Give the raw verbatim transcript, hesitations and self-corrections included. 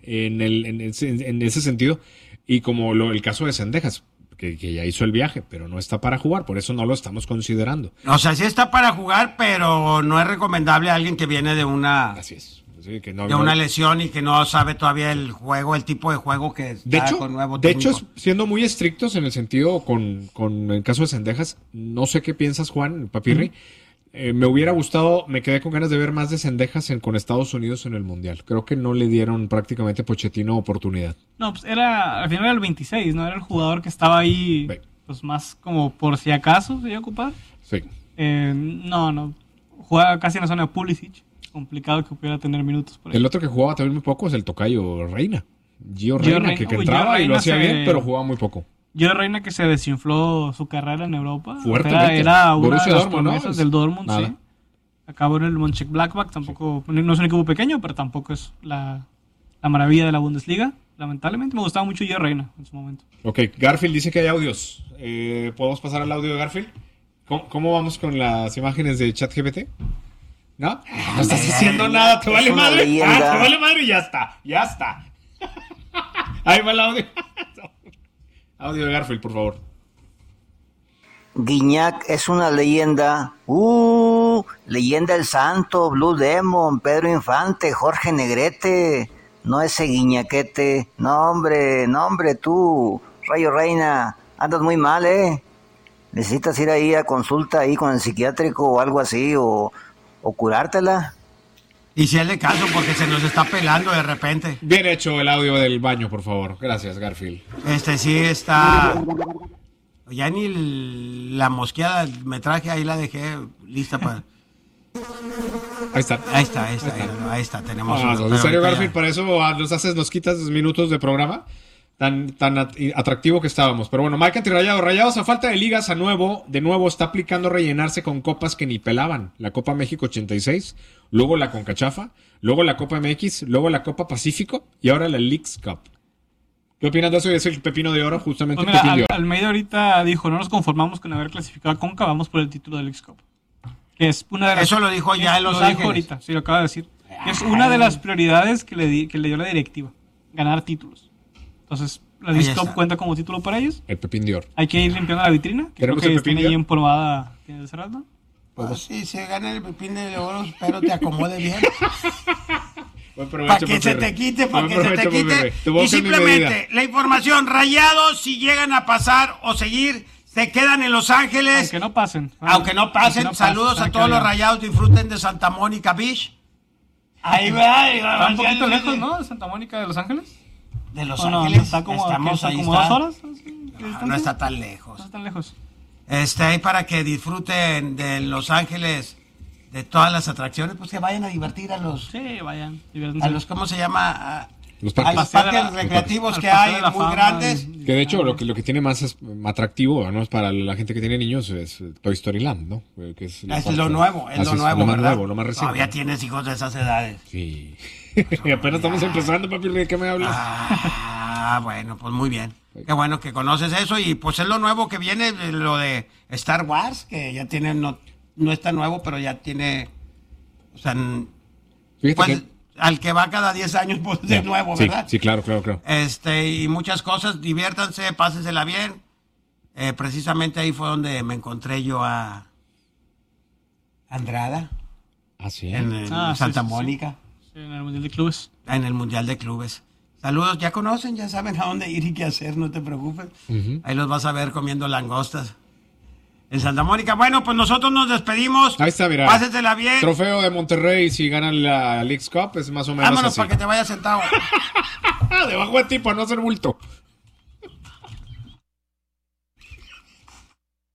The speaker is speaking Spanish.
en, el, en, ese, en ese sentido. Y como lo, el caso de Cendejas, que, que ya hizo el viaje, pero no está para jugar, por eso no lo estamos considerando. O sea, sí está para jugar, pero no es recomendable a alguien que viene de una... Así es. Sí, que no, de una lesión y que no sabe todavía el juego, el tipo de juego que está de hecho, con nuevo de técnico. hecho, siendo muy estrictos en el sentido con, con el caso de Cendejas, no sé qué piensas, Juan, Papirri. Uh-huh. Eh, me hubiera gustado, me quedé con ganas de ver más de Cendejas en, con Estados Unidos en el Mundial. Creo que no le dieron prácticamente Pochettino oportunidad. No, pues era, al final era el veintiséis, ¿no? Era el jugador que estaba ahí, sí. Pues más como por si acaso se iba a ocupar. Sí. Eh, no, no. Jugaba casi en la zona de Pulisic. Complicado que pudiera tener minutos por ahí. El otro que jugaba también muy poco es el tocayo Reina. Gio Reina, Reina que, que entraba Reina y lo hacía se... bien, pero jugaba muy poco. Gio Reina que se desinfló su carrera en Europa. Fuertemente. Era, era una Borussia de las Dortmund, promesas ¿no? del Dortmund, Nada. sí. Acabó en el Mönchengladbach, tampoco, sí. No es un equipo pequeño, pero tampoco es la, la maravilla de la Bundesliga. Lamentablemente me gustaba mucho Gio Reina en su momento. Ok, Garfield dice que hay audios. Eh, ¿Podemos pasar al audio de Garfield? ¿Cómo, cómo vamos con las imágenes de ChatGPT? ¿No? No estás haciendo nada, te vale madre. Ah, te vale madre y ya está, ya está. Ahí va el audio. Audio de Garfield, por favor. Guiñac es una leyenda. Uh, leyenda El Santo, Blue Demon, Pedro Infante, Jorge Negrete. No ese Guiñaquete. No, hombre, no, hombre, tú, Rayo Reina, andas muy mal, ¿eh? Necesitas ir ahí a consulta ahí con el psiquiátrico o algo así, o... o curártela. Y si hazle caso porque se nos está pelando de repente. Bien hecho el audio del baño, por favor. Gracias, Garfield. Este sí está... Ya ni la mosqueada me traje, ahí la dejé lista para... Ahí está. Ahí está, ahí está, ahí está. Ahí está tenemos... Ah, uno, ¿en serio, Garfield? Ya... ¿Para eso nos haces, nos quitas minutos de programa? Tan, tan atractivo que estábamos. Pero bueno, Mike Antirrayado. Rayados a falta de ligas a nuevo, de nuevo está aplicando rellenarse con copas que ni pelaban. La Copa México ochenta y seis, luego la Concachafa, luego la Copa M X, luego la Copa Pacífico y ahora la Leagues Cup. ¿Qué opinas de eso? Es el pepino de oro, justamente. Pues mira, pepino al, de oro. Almeida ahorita dijo, no nos conformamos con haber clasificado a Conca, vamos por el título de Leagues Cup. Que es una de las, eso lo dijo ya en Los lo Ángeles. Dijo ahorita, sí, lo acaba de decir. Es una de las prioridades que le, di, que le dio la directiva, ganar títulos. Entonces, la Leagues Cup cuenta como título para ellos. El pepín de oro. Hay que ir limpiando la vitrina, que creo que tiene ahí empolvada tiene de cerrado. Pues sí, se gana el pepín de oro, pero te acomode bien. Para que se te quite, para que se te quite. Y simplemente, la información, Rayados, si llegan a pasar o seguir, se quedan en Los Ángeles. Aunque no pasen. Aunque no pasen, aunque no saludos pasen, a todos los Rayados, disfruten de Santa Mónica Beach. Ahí va. Está un poquito lejos, ¿no? De Santa Mónica de Los Ángeles. De Los no, Ángeles. No, está como, estamos ahí. Como está. dos horas. No, no está tan lejos. No está tan lejos. Este, ahí para que disfruten de Los Ángeles, de todas las atracciones, pues que vayan a divertir a los... Sí, vayan. A los, ¿cómo se llama? A, los parques, a los parques la, recreativos los que hay, muy fama, grandes. Y, que de hecho lo que, lo que tiene más es, atractivo, ¿no? Es para la gente que tiene niños, es Toy Story Land, ¿no? Que es es lo nuevo, es lo nuevo, lo más ¿verdad? nuevo, lo más reciente. Todavía tienes hijos de esas edades. Sí. Y apenas estamos empezando, papi, ¿de qué me hablas? Ah, bueno, pues muy bien. Qué bueno que conoces eso y pues es lo nuevo que viene, lo de Star Wars, que ya tiene, no, no está nuevo, pero ya tiene, o sea, pues, que... al que va cada diez años, pues de nuevo, ¿verdad? Sí, sí, claro, claro, claro. Este, y muchas cosas, diviértanse, pásensela bien. Eh, precisamente ahí fue donde me encontré yo a Andrada. Ah, sí. En, en ah, Santa sí, sí, Mónica. Sí, en el Mundial de Clubes. En el Mundial de Clubes. Saludos, ya conocen, ya saben a dónde ir y qué hacer, no te preocupes. Uh-huh. Ahí los vas a ver comiendo langostas. En Santa Mónica. Bueno, pues nosotros nos despedimos. Ahí está, mira. Pásensela bien. Trofeo de Monterrey si ganan la Leagues Cup, es más o menos Vámonos así. para que te vayas sentado. Debajo de ti para no hacer bulto.